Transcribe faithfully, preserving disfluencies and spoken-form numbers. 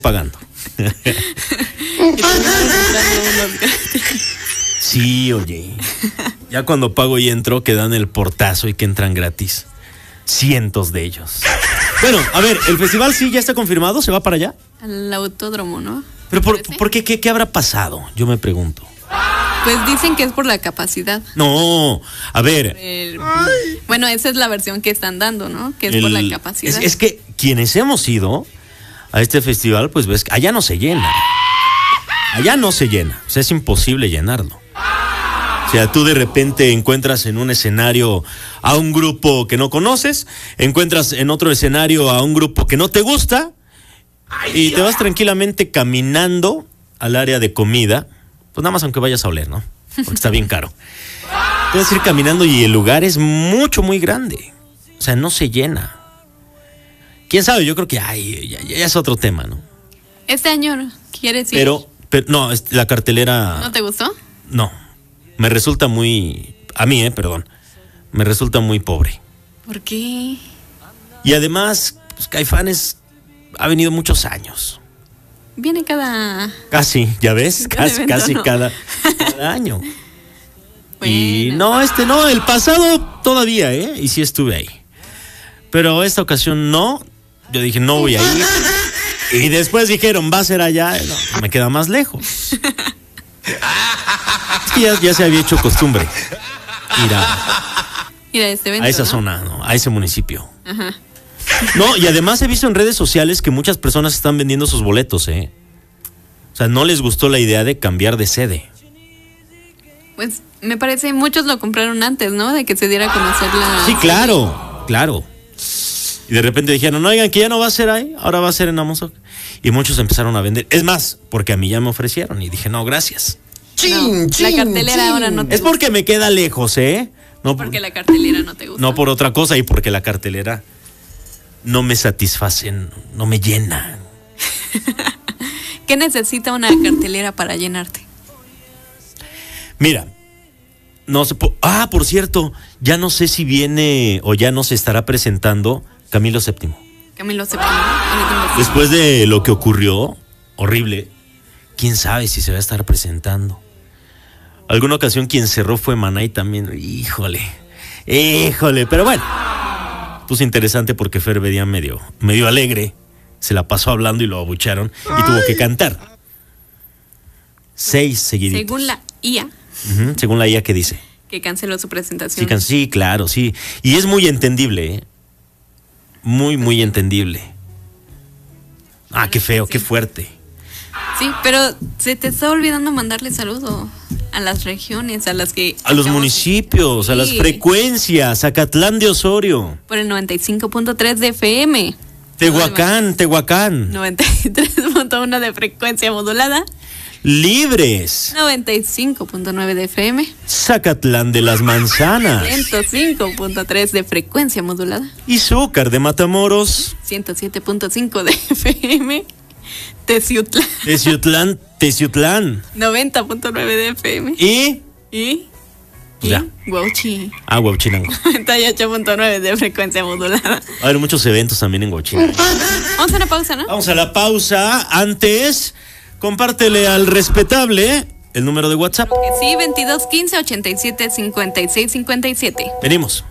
pagando. Sí, oye. Ya cuando pago y entro, que dan el portazo y que entran gratis. Cientos de ellos. Bueno, a ver, ¿el festival sí ya está confirmado? ¿Se va para allá? Al autódromo, ¿no? ¿Pero por, por qué, qué, qué habrá pasado? Yo me pregunto. Pues dicen que es por la capacidad. No, a ver. El, bueno, esa es la versión que están dando, ¿no? Que es el, por la capacidad. Es, es que quienes hemos ido a este festival, pues ves que allá no se llena. Allá no se llena. O sea, es imposible llenarlo. O sea, tú de repente encuentras en un escenario a un grupo que no conoces, encuentras en otro escenario a un grupo que no te gusta y te vas tranquilamente caminando al área de comida, pues nada más aunque vayas a oler, ¿no? Porque está bien caro. Te vas a ir caminando y el lugar es mucho, muy grande. O sea, no se llena. ¿Quién sabe? Yo creo que ay, ya, ya es otro tema, ¿no? Este año, ¿quieres ir? Pero, pero no, la cartelera... ¿No te gustó? No. Me resulta muy... A mí, eh, perdón. Me resulta muy pobre. ¿Por qué? Y además, pues, Caifanes ha venido muchos años. Viene cada... Casi, ¿ya ves? Cada Casi, evento, casi ¿no? cada, cada año. Bueno. Y no, este no, el pasado todavía, ¿eh? Y sí estuve ahí. Pero esta ocasión no. Yo dije, no voy a ir. Y después dijeron, va a ser allá. No, me queda más lejos. Es que ya, ya se había hecho costumbre ir a, Ir a este evento, a esa ¿no? zona, ¿no? A ese municipio. Ajá. No, y además he visto en redes sociales que muchas personas están vendiendo sus boletos, ¿eh? O sea, no les gustó la idea de cambiar de sede. Pues me parece, muchos lo compraron antes, ¿no? De que se diera a conocer la... Sí, claro, claro. Y de repente dijeron, oigan, que ya no va a ser ahí, ahora va a ser en Amozoc. Y muchos empezaron a vender. Es más, porque a mí ya me ofrecieron y dije, no, gracias. No, la cartelera ahora no te Es gusta. porque me queda lejos, ¿eh? No Porque la cartelera no te gusta. No por otra cosa y porque la cartelera no me satisface, no me llena. ¿Qué necesita una cartelera para llenarte? Mira, no sé. po- Ah, por cierto, ya no sé si viene o ya no se estará presentando Camilo séptimo. Camilo Séptimo. Ahorita investigo. Después de lo que ocurrió, horrible, quién sabe si se va a estar presentando. Alguna ocasión quien cerró fue Maná y también, híjole, híjole, pero bueno. Puso interesante porque Fer Bedía medio, medio alegre, se la pasó hablando y lo abucharon y tuvo que cantar. Seis seguiditos. Según la I A, Ujú, según la I A que dice. que canceló su Sí, presentación. can- sí, claro, sí. Y es muy entendible, ¿eh? Muy, muy entendible. Ah, qué feo, qué fuerte. Sí, pero se te está olvidando mandarle saludo a las regiones, a las que... A los acabamos- municipios, a las Sí. frecuencias, Zacatlán de Osorio, Por el noventa y cinco punto tres de F M. Tehuacán, Tehuacán, noventa y tres punto uno de frecuencia modulada. Libres, noventa y cinco punto nueve de F M. Zacatlán de las Manzanas, ciento cinco punto tres de frecuencia modulada. Izúcar de Matamoros, ciento siete punto cinco de F M. Teciutlán. Teciutlán, Teciutlán noventa punto nueve de F M. y... Y... Pues ya. Huauchi. Ah, Huauchinango. noventa y ocho punto nueve de frecuencia modulada. Va a haber muchos eventos también en Huauchinango. Vamos a una pausa, ¿no? Vamos a la pausa. Antes, compártele al respetable el número de WhatsApp. Sí, veintidós quince ochenta y siete cincuenta y seis cincuenta y siete. Venimos.